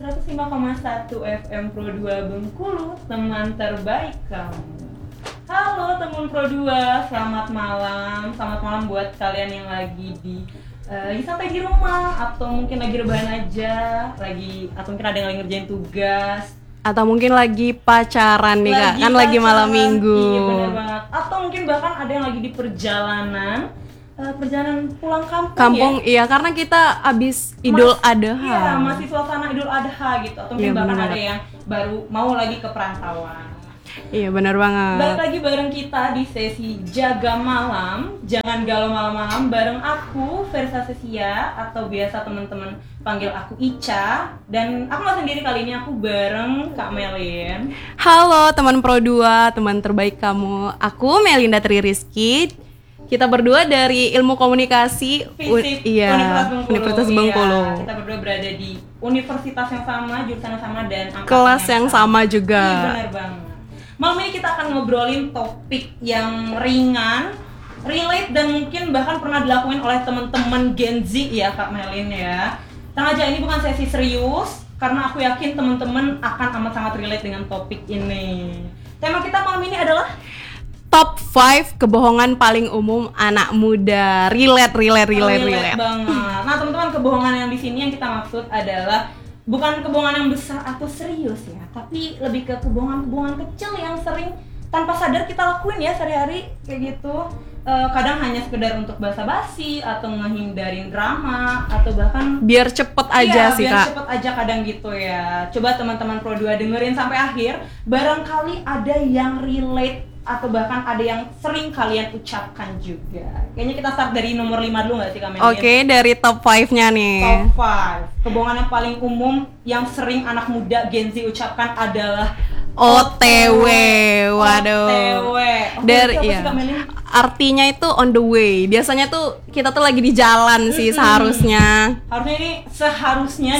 105,1 FM Pro 2 Bengkulu, teman terbaik kamu. Halo teman Pro 2, selamat malam. Selamat malam buat kalian yang lagi sampai di rumah, atau mungkin lagi rebahan aja, atau mungkin ada yang lagi ngerjain tugas, atau mungkin lagi pacaran nih Kak, kan lagi malam minggu. Iya benar banget. Atau mungkin bahkan ada yang lagi di perjalanan pulang kampung ya? Iya, karena kita abis Idul Adha. Iya, masih suasana Idul Adha gitu. Atau mungkin bahkan ada yang baru mau lagi ke perantauan. Iya, benar banget. Balik lagi bareng kita di sesi Jaga Malam, Jangan Galau Malam-malam, bareng aku, Versa Sesia, atau biasa teman-teman panggil aku Ica. Dan aku gak sendiri kali ini, aku bareng Kak Melin. Halo teman Pro 2, teman terbaik kamu. Aku Melinda Tri Rizky. Kita berdua dari Ilmu Komunikasi Fisik, Universitas Bengkulu. Iya, kita berdua berada di universitas yang sama, jurusan yang sama, dan kelas yang sama juga. Iya, benar banget. Malam ini kita akan ngobrolin topik yang ringan, relate, dan mungkin bahkan pernah dilakuin oleh teman-teman Gen Z ya Kak Melin ya. Tenang aja, ini bukan sesi serius, karena aku yakin teman-teman akan amat sangat relate dengan topik ini. Tema kita malam ini adalah Top 5 kebohongan paling umum anak muda. Relate banget. Nah teman-teman, kebohongan yang di sini yang kita maksud adalah bukan kebohongan yang besar atau serius ya, tapi lebih ke kebohongan kecil yang sering tanpa sadar kita lakuin ya sehari-hari kayak gitu. Kadang hanya sekedar untuk basa-basi atau ngehindarin drama, atau bahkan biar cepet aja sih biar Kak. Cepet aja kadang gitu ya. Coba teman-teman Pro 2 dengerin sampai akhir, barangkali ada yang relate atau bahkan ada yang sering kalian ucapkan juga. Kayaknya kita start dari nomor 5 dulu gak sih Kak Melin? Oke, dari top 5-nya nih. Top 5 kebohongan yang paling umum yang sering anak muda Gen Z ucapkan adalah OTW. Waduh. OTW. Dari artinya itu on the way. Biasanya tuh kita tuh lagi di jalan sih seharusnya. Harusnya ini seharusnya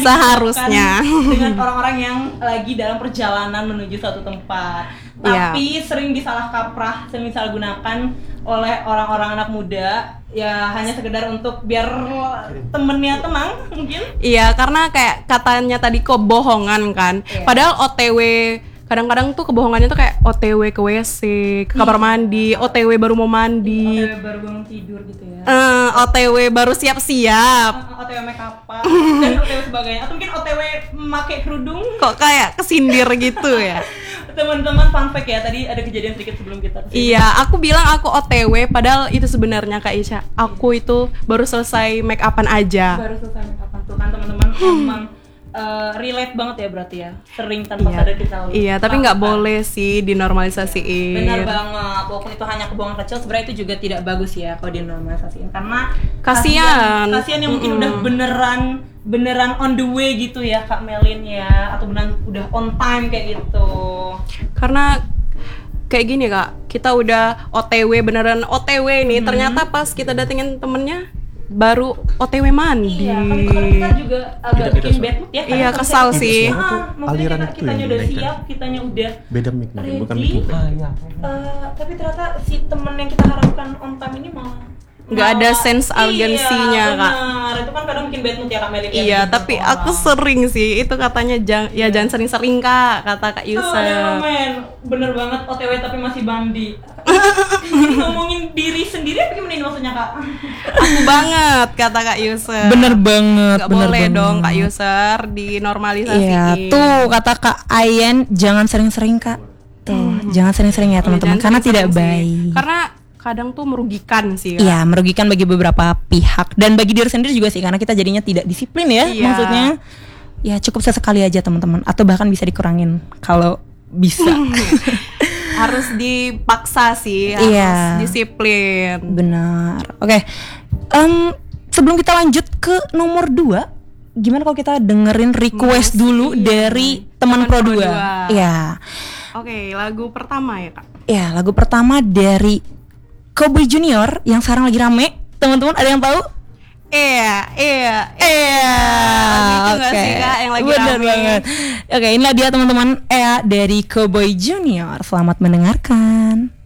dengan orang-orang yang lagi dalam perjalanan menuju suatu tempat. Tapi sering disalah kaprah, sering disalahgunakan oleh orang-orang anak muda ya, hanya sekedar untuk biar temennya tenang mungkin. Iya, karena kayak katanya tadi kebohongan kan. Padahal OTW kadang-kadang tuh kebohongannya tuh kayak OTW ke WC, ke kamar mandi, OTW baru mau mandi, OTW baru bangun tidur gitu ya. OTW baru siap-siap, OTW make up dan OTW sebagainya. Atau mungkin OTW memakai kerudung. Kok kayak kesindir gitu ya. Teman-teman, fun fact ya, tadi ada kejadian sedikit sebelum kita kesini. Iya, aku bilang aku OTW, padahal itu sebenarnya Kak Isha, aku itu baru selesai make upan aja. Baru selesai make upan tuh kan teman-teman, emang relate banget ya berarti ya, sering tanpa sadar kita lakukan. Iya, tapi nggak boleh sih dinormalisasiin. Benar banget, walaupun itu hanya kebohongan kecil, sebenarnya itu juga tidak bagus ya kalau dinormalisasiin, karena kasihan yang mungkin udah beneran on the way gitu ya Kak Melin ya, atau beneran udah on time kayak gitu. Karena kayak gini Kak, kita udah OTW, beneran OTW nih, ternyata pas kita datengin temennya baru OTW mandi. Iya, kan kita juga agak bikin bad mood ya. Iya, kesal sih. Aliran itu kitanya udah siap, kitanya udah beda mic nih, bukan mic. Tapi ternyata si temen yang kita harapkan on time ini malah nggak ada sense urgensinya Kak. Benar, itu kan kadang bikin bad mood ya Kak Melin. Iya, tapi aku sering sih, itu katanya jangan sering-sering Kak, kata Kak Yusuf. Bener banget, OTW tapi masih bandi. Ngomongin diri sendiri apa gimana ini maksudnya Kak? Aku banget, kata Kak Yusuf. Bener banget. Gak boleh dong Kak Yusuf dinormalisasiin. Iya, tuh kata Kak Ayen, jangan sering-sering Kak. Tuh, jangan sering-sering ya teman-teman, karena tidak baik. Karena kadang tuh merugikan sih Kak. Iya, merugikan bagi beberapa pihak dan bagi diri sendiri juga sih, karena kita jadinya tidak disiplin ya. Maksudnya ya cukup sesekali aja teman-teman, atau bahkan bisa dikurangin kalau bisa. Harus dipaksa sih, harus disiplin. Benar. Oke. Sebelum kita lanjut ke nomor 2, gimana kalau kita dengerin request dulu dari teman Pro 2? Iya. Oke, lagu pertama ya Kak. Ya, lagu pertama dari Cowboy Junior yang sekarang lagi rame. Teman-teman ada yang tahu? Gitu nggak sih Kak, yang lagi bener rame banget. Oke, inilah dia teman-teman, dari Cowboy Junior. Selamat mendengarkan.